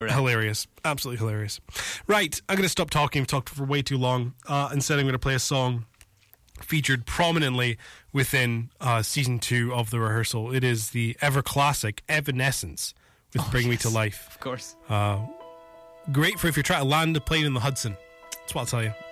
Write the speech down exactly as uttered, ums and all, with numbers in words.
Hilarious. Absolutely hilarious. Right, I'm going to stop talking. I've talked for way too long. Uh, instead, I'm going to play a song featured prominently within uh, season two of The Rehearsal. It is the ever classic Evanescence with oh, Bring yes. Me to Life. Of course. Uh, great for if you're trying to land a plane in the Hudson. That's what I'll tell you.